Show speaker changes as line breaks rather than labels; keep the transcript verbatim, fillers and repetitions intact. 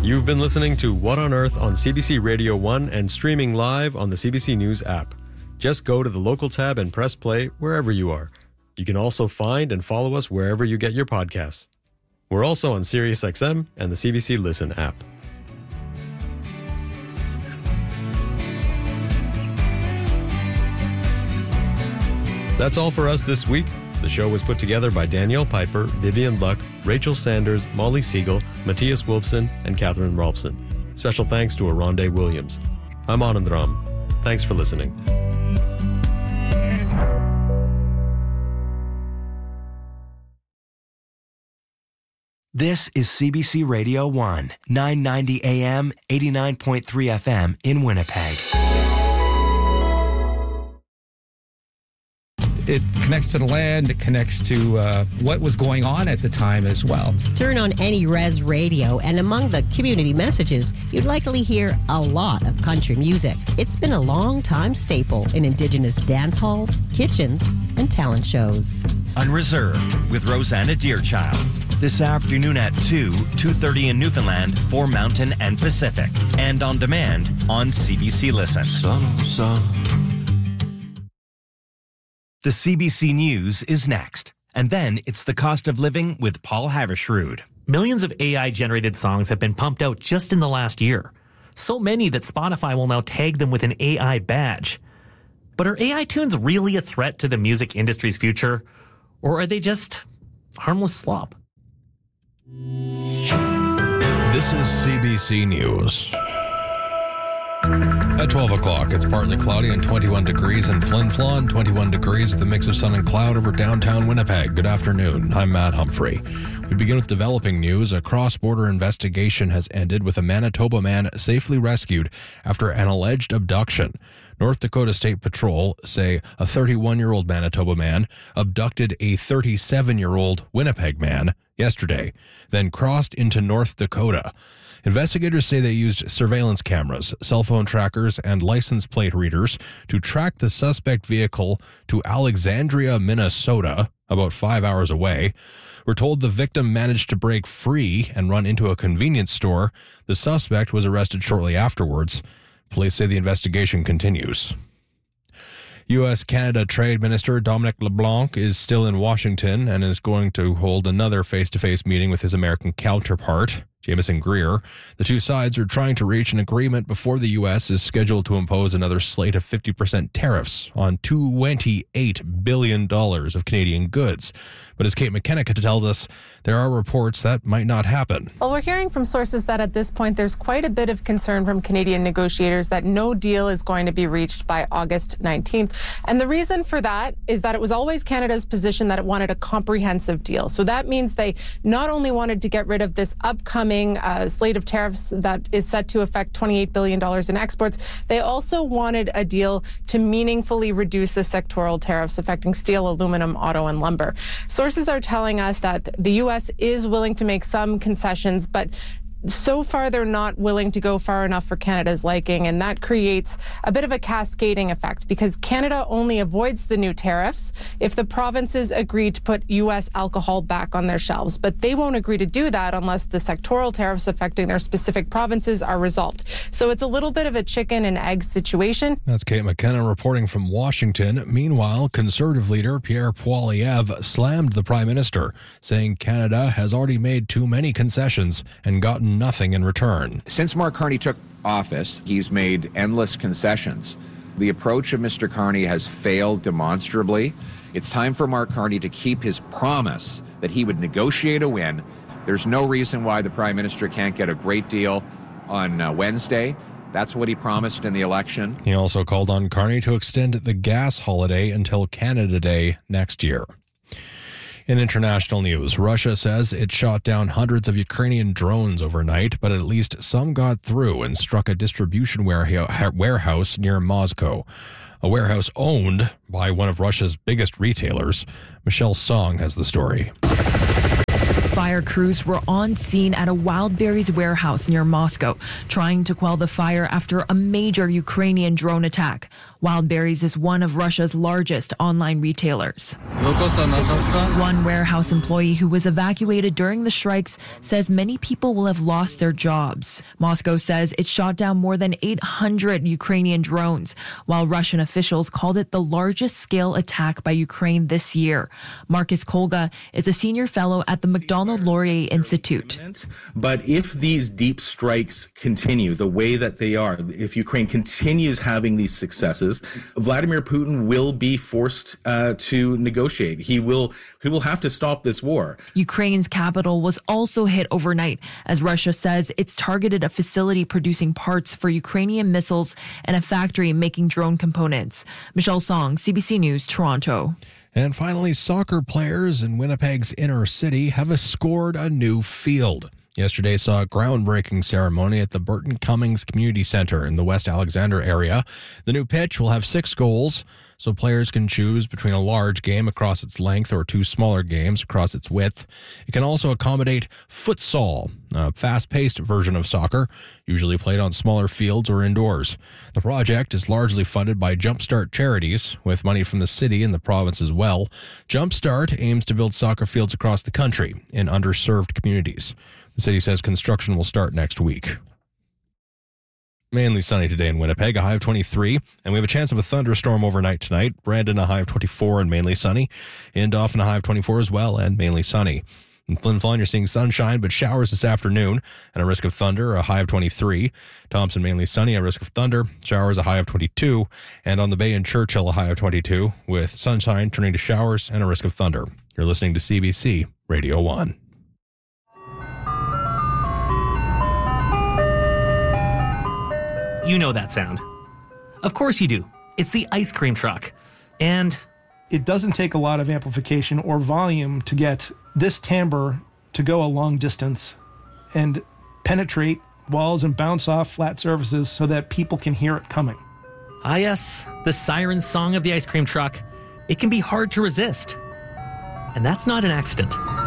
You've been listening to What on Earth on C B C Radio one and streaming live on the C B C News app. Just go to the local tab and press play wherever you are. You can also find and follow us wherever you get your podcasts. We're also on SiriusXM and the C B C Listen app. That's all for us this week. The show was put together by Danielle Piper, Vivian Luck, Rachel Sanders, Molly Siegel, Matthias Wolfson, and Catherine Rolfson. Special thanks to Aronde Williams. I'm Anand Ram. Thanks for listening.
This is C B C Radio one, nine ninety A M, eighty-nine point three F M in Winnipeg.
It connects to the land, it connects to uh, what was going on at the time as well.
Turn on any res radio, and among the community messages, you'd likely hear a lot of country music. It's been a long-time staple in Indigenous dance halls, kitchens, and talent shows.
Unreserved with Rosanna Deerchild. This afternoon at two, two thirty in Newfoundland for Mountain and Pacific. And on demand on C B C Listen. Son, son. The C B C News is next. And then it's the cost of living with Paul Havershrud.
Millions of A I-generated songs have been pumped out just in the last year. So many that Spotify will now tag them with an A I badge. But are A I tunes really a threat to the music industry's future? Or are they just harmless slop?
This is C B C News. At twelve o'clock, it's partly cloudy and twenty-one degrees in Flin Flon, twenty-one degrees with a mix of sun and cloud over downtown Winnipeg. Good afternoon. I'm Matt Humphrey. We begin with developing news. A cross-border investigation has ended with a Manitoba man safely rescued after an alleged abduction. North Dakota State Patrol say a thirty-one-year-old Manitoba man abducted a thirty-seven-year-old Winnipeg man yesterday, then crossed into North Dakota. Investigators say they used surveillance cameras, cell phone trackers, and license plate readers to track the suspect vehicle to Alexandria, Minnesota, about five hours away. We're told the victim managed to break free and run into a convenience store. The suspect was arrested shortly afterwards. Police say the investigation continues. U S Canada Trade Minister Dominic LeBlanc is still in Washington and is going to hold another face-to-face meeting with his American counterpart, Jameson Greer. The two sides are trying to reach an agreement before the U S is scheduled to impose another slate of fifty percent tariffs on twenty-eight billion dollars of Canadian goods. But as Kate McKenna tells us, there are reports that might not happen.
Well, we're hearing from sources that at this point there's quite a bit of concern from Canadian negotiators that no deal is going to be reached by August nineteenth. And the reason for that is that it was always Canada's position that it wanted a comprehensive deal. So that means they not only wanted to get rid of this upcoming uh, slate of tariffs that is set to affect twenty-eight billion dollars in exports, they also wanted a deal to meaningfully reduce the sectoral tariffs affecting steel, aluminum, auto, and lumber. Sources are telling us that the U S is willing to make some concessions, but so far they're not willing to go far enough for Canada's liking, and that creates a bit of a cascading effect because Canada only avoids the new tariffs if the provinces agree to put U S alcohol back on their shelves. But they won't agree to do that unless the sectoral tariffs affecting their specific provinces are resolved. So it's a little bit of a chicken and egg situation.
That's Kate McKenna reporting from Washington. Meanwhile, Conservative leader Pierre Poilievre slammed the Prime Minister, saying Canada has already made too many concessions and gotten nothing in return.
Since Mark Carney took office, he's made endless concessions. The approach of Mister Carney has failed demonstrably. It's time for Mark Carney to keep his promise that he would negotiate a win. There's no reason why the Prime Minister can't get a great deal on uh, Wednesday. That's what he promised in the election.
He also called on Carney to extend the gas holiday until Canada Day next year. In international news, Russia says it shot down hundreds of Ukrainian drones overnight, but at least some got through and struck a distribution warehouse near Moscow, a warehouse owned by one of Russia's biggest retailers. Michelle Song has the story.
fire crews were on scene at a Wildberries warehouse near Moscow, trying to quell the fire after a major Ukrainian drone attack. Wildberries is one of Russia's largest online retailers. One warehouse employee who was evacuated during the strikes says many people will have lost their jobs. Moscow says it shot down more than eight hundred Ukrainian drones, while Russian officials called it the largest scale attack by Ukraine this year. Marcus Kolga is a senior fellow at the Macdonald-Laurier Institute.
But if these deep strikes continue the way that they are, if Ukraine continues having these successes, Vladimir Putin will be forced uh, to negotiate. He will he will have to stop this war.
Ukraine's capital was also hit overnight as Russia says it's targeted a facility producing parts for Ukrainian missiles and a factory making drone components. Michelle Song, C B C News, Toronto.
And finally, soccer players in Winnipeg's inner city have scored a new field. Yesterday saw a groundbreaking ceremony at the Burton Cummings Community Centre in the West Alexander area. The new pitch will have six goals, so players can choose between a large game across its length or two smaller games across its width. It can also accommodate futsal, a fast-paced version of soccer, usually played on smaller fields or indoors. The project is largely funded by Jumpstart Charities, with money from the city and the province as well. Jumpstart aims to build soccer fields across the country in underserved communities. The city says construction will start next week. Mainly sunny today in Winnipeg, a high of twenty-three, and we have a chance of a thunderstorm overnight tonight. Brandon, a high of twenty-four and mainly sunny. In Dauphin, a high of twenty-four as well and mainly sunny. In Flin Flon, you're seeing sunshine, but showers this afternoon and a risk of thunder, a high of twenty-three. Thompson, mainly sunny, a risk of thunder. Showers, a high of twenty-two. And on the Bay in Churchill, a high of twenty-two, with sunshine turning to showers and a risk of thunder. You're listening to C B C Radio one.
You know that sound. Of course you do. It's the ice cream truck. And
it doesn't take a lot of amplification or volume to get this timbre to go a long distance and penetrate walls and bounce off flat surfaces so that people can hear it coming.
Ah yes, the siren song of the ice cream truck. It can be hard to resist. And that's not an accident.